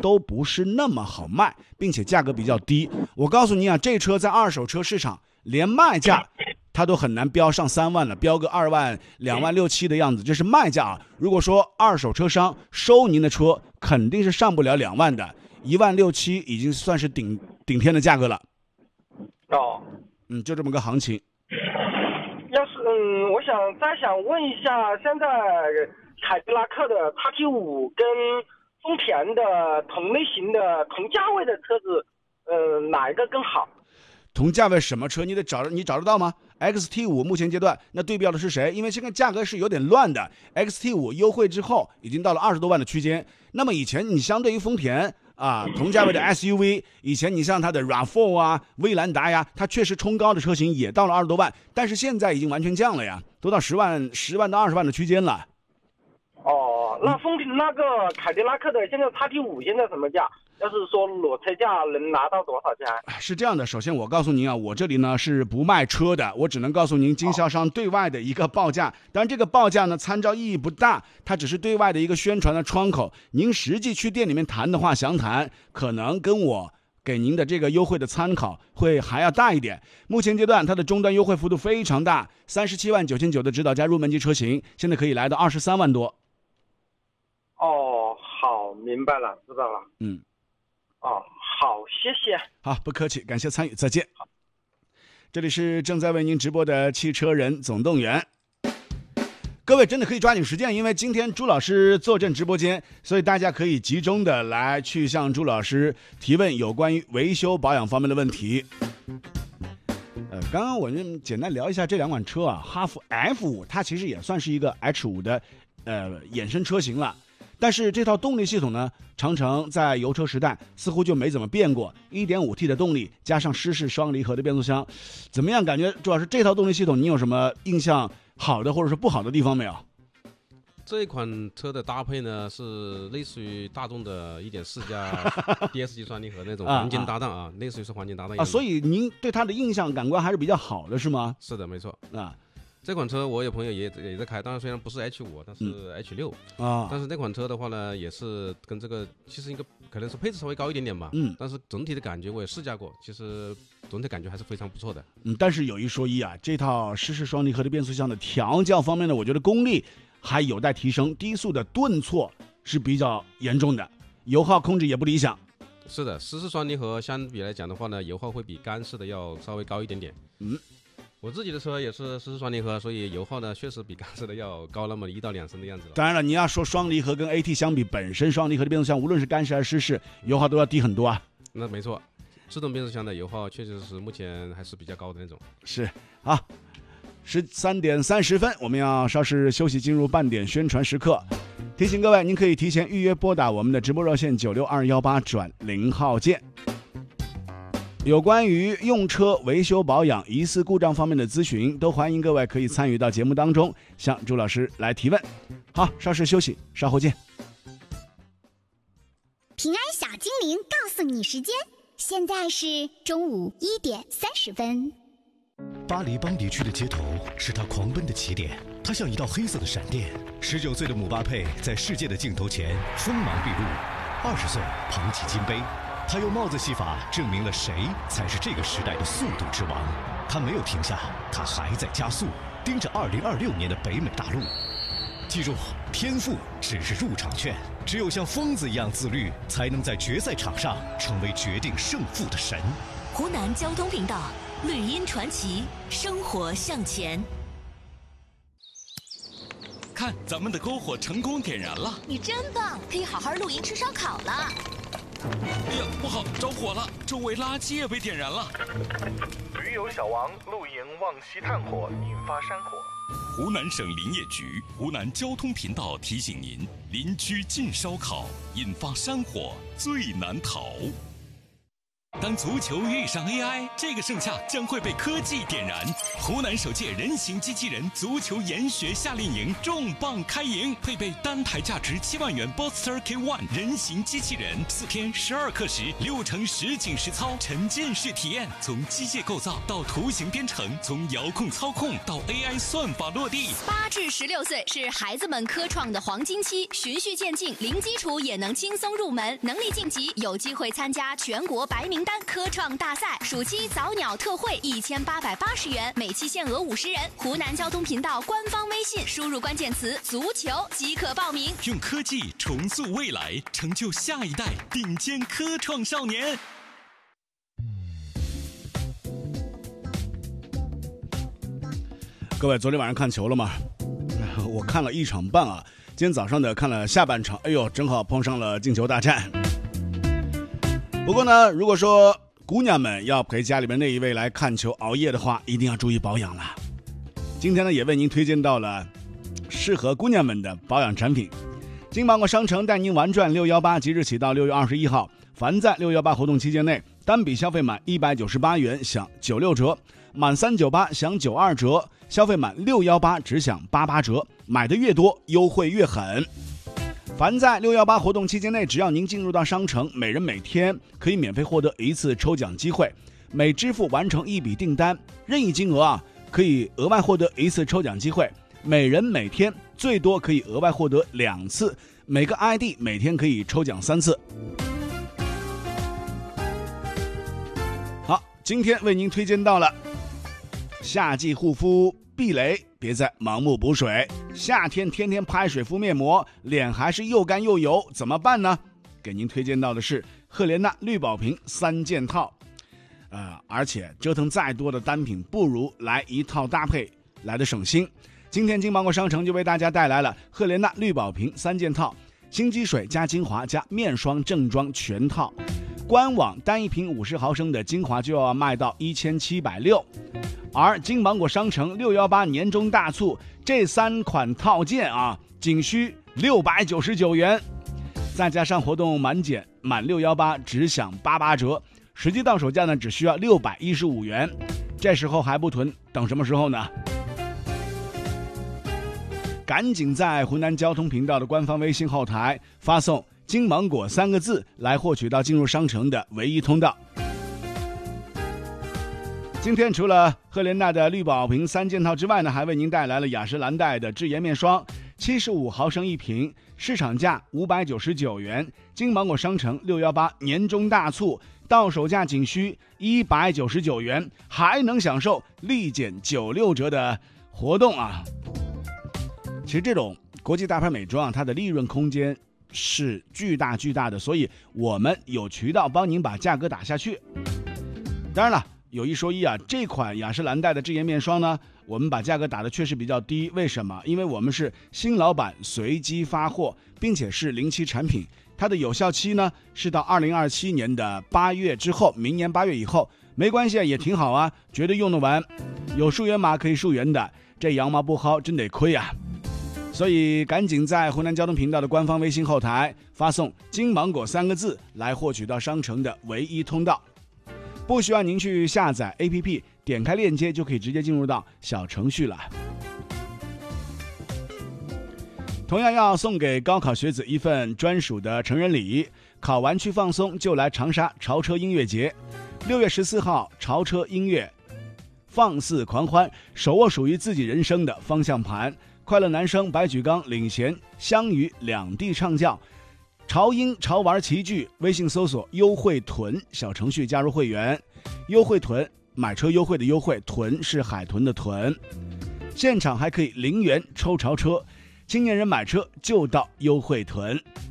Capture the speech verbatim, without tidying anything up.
都不是那么好卖，并且价格比较低。我告诉你啊，这车在二手车市场连卖价它都很难标上三万了，标个二万、两万六七的样子，这是卖价啊。如果说二手车商收您的车，肯定是上不了两万的，一万六七已经算是顶顶天的价格了。 哦， 嗯，就这么个行情。 要是嗯，我想再想问一下，现在凯迪拉克的 X T 五跟丰田的同类型的同价位的车子，呃，哪一个更好？ 同价位什么车你得找你找得到吗？ X T 五 目前阶段那对标的是谁？因为现在价格是有点乱的， X T 五 优惠之后已经到了二十多万的区间。那么以前你相对于丰田啊，同价位的 S U V， 以前你像它的 R A V 四 啊、威兰达呀，它确实冲高的车型也到了二十多万，但是现在已经完全降了呀，都到十万、十万到二十万的区间了。 哦，那丰田那个凯迪拉克的现在 X T 五 现在什么价？要是说裸车价能拿到多少钱？ 是这样的，首先我告诉您啊，我这里呢是不卖车的，我只能告诉您经销商对外的一个报价。当然这个报价呢参照意义不大，它只是对外的一个宣传的窗口。您实际去店里面谈的话，详谈可能跟我给您的这个优惠的参考会还要大一点。目前阶段它的终端优惠幅度非常大，三十七万九千九的指导价入门级车型，现在可以来到二十三万多。 哦，好，明白了，知道了。 嗯。 哦，好，谢谢。 好，不客气，感谢参与，再见。这里是正在为您直播的汽车人总动员。各位真的可以抓紧时间，因为今天朱老师坐镇直播间，所以大家可以集中的来去向朱老师提问有关于维修保养方面的问题。呃，刚刚我们简单聊一下这两款车啊，哈弗 F 五 它其实也算是一个 H 五 的呃衍生车型了。但是这套动力系统呢，长城在油车时代似乎就没怎么变过 一点五 T 的动力加上湿式双离合的变速箱，怎么样？感觉主要是这套动力系统你有什么印象好的或者是不好的地方没有？ 这一款车的搭配呢，是类似于大众的 一点四 加 D S G 双离合那种黄金搭档 啊, 啊类似于是黄金搭档啊， 所以您对它的印象感官还是比较好的是吗？ 是的，没错啊。 这款车我有朋友也也在开，当然虽然不是 H 五，但是 H 六、嗯、啊。但是这款车的话呢，也是跟这个其实应该可能是配置稍微高一点点吧，嗯。但是整体的感觉我也试驾过，其实总体感觉还是非常不错的。 嗯，但是有一说一啊，这套湿式双离合的变速箱的调教方面呢，我觉得功力还有待提升，低速的顿挫是比较严重的，油耗控制也不理想。 是的，湿式双离合相比来讲的话呢，油耗会比干式的要稍微高一点点。嗯。我自己的车也是湿式双离合，所以油耗呢确实比干式的要高那么一到两升的样子了。 当然了，你要说双离合跟 A T 相比，本身双离合的变速箱无论是干式还是湿式，油耗都要低很多啊。 那没错，自动变速箱的油耗确实是目前还是比较高的那种。 是啊，十三点三十分，我们要稍事休息，进入半点宣传时刻。提醒各位，您可以提前预约拨打我们的直播热线九六二幺八转零号键。有关于用车维修保养疑似故障方面的咨询，都欢迎各位可以参与到节目当中，向朱老师来提问。好，稍事休息，稍后见。 平安小精灵告诉你时间，现在是中午一点三十分。 巴黎邦迪区的街头是他狂奔的起点，他像一道黑色的闪电。十九岁的姆巴佩在世界的镜头前锋芒毕露，二十岁捧起金杯。他用帽子戏法证明了谁才是这个时代的速度之王。他没有停下，他还在加速，盯着二零二六年的北美大陆。记住，天赋只是入场券，只有像疯子一样自律，才能在决赛场上成为决定胜负的神。 湖南交通频道，绿茵传奇，生活向前。 看，咱们的篝火成功点燃了！ 你真棒，可以好好露营吃烧烤了。 哎呀，不好，着火了！周围垃圾也被点燃了。 驴友小王露营忘熄炭火，引发山火。 湖南省林业局、湖南交通频道提醒您：林区禁烧烤，引发山火最难逃。 当足球遇上 A I， 这个盛夏将会被科技点燃。湖南首届人形机器人足球研学夏令营重磅开营，配备单台价值七万元 Boxster K 一 人形机器人，四天十二课时，六成实景实操，沉浸式体验，从机械构造到图形编程，从遥控操控到 A I 算法落地。 八至十六岁是孩子们科创的黄金期，循序渐进，零基础也能轻松入门，能力晋级有机会参加全国白名单科创大赛。暑期早鸟特惠一千八百八十元，每期限额五十人。湖南交通频道官方微信输入关键词足球即可报名。 用科技重塑未来，成就下一代顶尖科创少年。 各位昨天晚上看球了吗？我看了一场半啊，今天早上的看了下半场，哎呦，正好碰上了进球大战。不过呢，如果说姑娘们要陪家里面那一位来看球熬夜的话，一定要注意保养了。今天呢，也为您推荐到了适合姑娘们的保养产品。金芒果商城带您玩转六一八，即日起到六月二十一号，凡在六一八活动期间内，单笔消费满一百九十八元享九六折，满三九八享九二折，消费满六一八只享八八折，买的越多，优惠越狠。凡在六一八活动期间内，只要您进入到商城，每人每天可以免费获得一次抽奖机会，每支付完成一笔订单，任意金额啊，可以额外获得一次抽奖机会，每人每天最多可以额外获得两次，每个 I D 每天可以抽奖三次。好，今天为您推荐到了夏季护肤避雷，别再盲目补水。夏天天天拍水敷面膜，脸还是又干又油，怎么办呢？给您推荐到的是赫莲娜绿宝瓶三件套，呃，而且折腾再多的单品，不如来一套搭配来的省心。今天金芒果商城就为大家带来了赫莲娜绿宝瓶三件套，新肌水加精华加面霜正装全套。官网单一瓶五十毫升的精华就要卖到一千七百六十，而金芒果商城六一八年中大促，这三款套件啊，仅需六百九十九元，再加上活动满减，满六一八只享八八折，实际到手价呢只需要六百一十五元。这时候还不囤，等什么时候呢？赶紧在湖南交通频道的官方微信后台发送金芒果三个字来获取到进入商城的唯一通道。今天除了赫莲娜的绿宝瓶三件套之外呢，还为您带来了雅诗兰黛的智妍面霜，七十五毫升一瓶，市场价五百九十九元，金芒果商城六一八年中大促，到手价仅需一百九十九元，还能享受立减九六折的活动啊！其实这种国际大牌美妆啊，它的利润空间是巨大巨大的，所以我们有渠道帮您把价格打下去。当然了，有一说一啊，这款雅诗兰黛的智妍面霜呢，我们把价格打的确实比较低。为什么？因为我们是新老板随机发货，并且是临期产品，它的有效期呢是到二零二七年的八月之后，明年八月以后，没关系，也挺好啊，绝对用得完。有溯源码可以溯源的，这羊毛不薅真得亏啊！所以赶紧在湖南交通频道的官方微信后台发送金芒果三个字来获取到商城的唯一通道，不需要您去下载 A P P， 点开链接就可以直接进入到小程序了。同样要送给高考学子一份专属的成人礼，考完去放松就来长沙潮车音乐节，六月十四号潮车音乐放肆狂欢，手握属于自己人生的方向盘。快乐男声白举纲领衔，相与两地唱教，潮音潮玩齐聚。微信搜索优惠囤小程序加入会员，优惠囤买车优惠的优惠，囤是海豚的豚。现场还可以零元抽潮车，青年人买车就到优惠囤。